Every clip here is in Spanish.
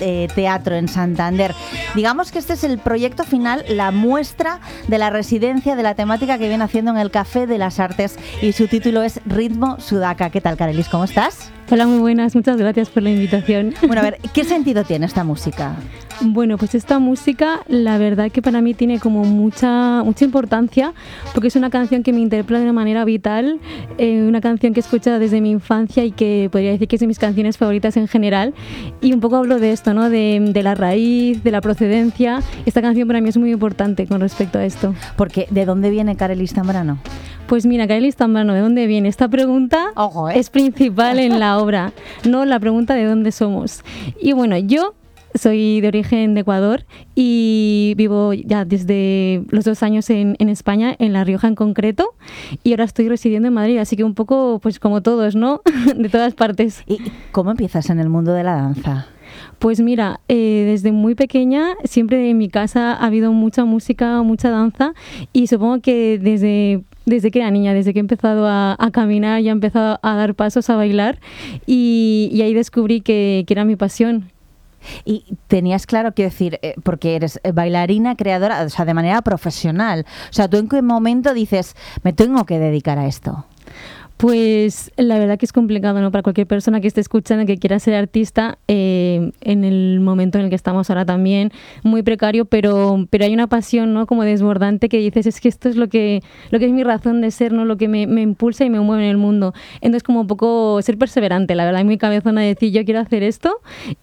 Teatro en Santander. Digamos que este es el proyecto final, la muestra de la residencia de la temática que viene haciendo en el Café de las Artes y su título es Ritmo Sudaca. ¿Qué tal, Carelis? ¿Cómo estás? Hola, muy buenas, muchas gracias por la invitación. Bueno, a ver, ¿qué sentido tiene esta música? Bueno, pues esta música la verdad que para mí tiene como mucha importancia porque es una canción que me interpela de una manera vital, una canción que he escuchado desde mi infancia y que podría decir que es de mis canciones favoritas en general, y un poco hablo de esto, ¿no? De la raíz, de la procedencia. Esta canción para mí es muy importante con respecto a esto. Porque, ¿de dónde viene Carelis Zambrano? Pues mira, Carelis Zambrano, ¿de dónde viene? Esta pregunta es principal en la obra, no la pregunta de dónde somos. Y bueno, yo soy de origen de Ecuador y vivo ya desde los 2 años en España, en La Rioja en concreto, y ahora estoy residiendo en Madrid, así que un poco pues como todos, ¿no? De todas partes. ¿Y cómo empiezas en el mundo de la danza? Pues mira, desde muy pequeña siempre en mi casa ha habido mucha música, mucha danza, y supongo que desde que era niña, desde que he empezado a caminar y he empezado a dar pasos, a bailar, y ahí descubrí que era mi pasión. Y tenías claro, quiero decir, porque eres bailarina, creadora, o sea, de manera profesional. O sea, ¿tú en qué momento dices, me tengo que dedicar a esto? Pues la verdad que es complicado, ¿no? Para cualquier persona que esté escuchando, que quiera ser artista, en el momento en el que estamos ahora también, muy precario, pero hay una pasión, ¿no? Como desbordante, que dices, es que esto es lo que es mi razón de ser, ¿no? Lo que me impulsa y me mueve en el mundo. Entonces, como un poco ser perseverante, la verdad, muy cabezona de decir, yo quiero hacer esto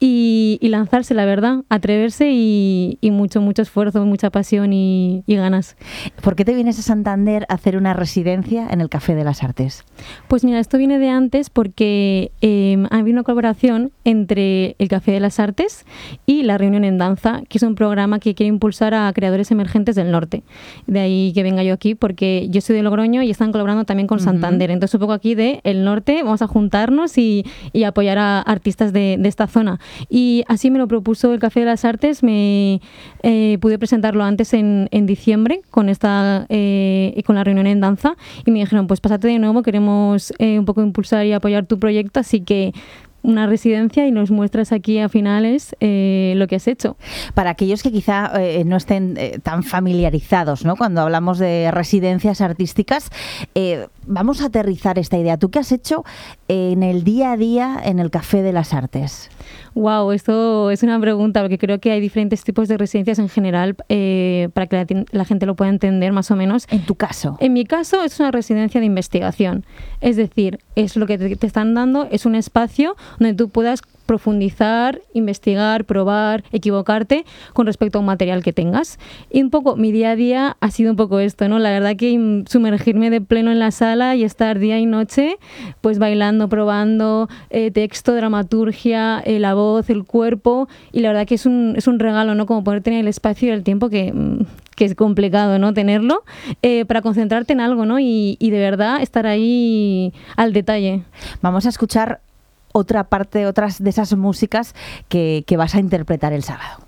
y lanzarse, la verdad, atreverse y mucho esfuerzo, mucha pasión y ganas. ¿Por qué te vienes a Santander a hacer una residencia en el Café de las Artes? Pues mira, esto viene de antes porque ha habido una colaboración entre el Café de las Artes y la Reunión en Danza, que es un programa que quiere impulsar a creadores emergentes del norte. De ahí que venga yo aquí, porque yo soy de Logroño y están colaborando también con Santander. Entonces un poco aquí del norte vamos a juntarnos y apoyar a artistas de esta zona. Y así me lo propuso el Café de las Artes. Me pude presentarlo antes en diciembre con la Reunión en Danza y me dijeron, pues pásate de nuevo, queremos un poco impulsar y apoyar tu proyecto, así que una residencia y nos muestras aquí a finales lo que has hecho. Para aquellos que quizá no estén tan familiarizados, ¿no? Cuando hablamos de residencias artísticas, vamos a aterrizar esta idea. ¿Tú qué has hecho en el día a día en el Café de las Artes? Wow, esto es una pregunta porque creo que hay diferentes tipos de residencias en general para que la gente lo pueda entender más o menos. ¿En tu caso? En mi caso es una residencia de investigación, es decir, es lo que te están dando, es un espacio donde tú puedas profundizar, investigar, probar, equivocarte con respecto a un material que tengas. Y un poco mi día a día ha sido un poco esto, ¿no? La verdad que sumergirme de pleno en la sala y estar día y noche pues bailando, probando texto, dramaturgia, la voz, el cuerpo, y la verdad que es un regalo, ¿no? Como poder tener el espacio y el tiempo que es complicado, ¿no? Tenerlo para concentrarte en algo, ¿no? Y de verdad estar ahí al detalle. Vamos a escuchar otras de esas músicas que vas a interpretar el sábado.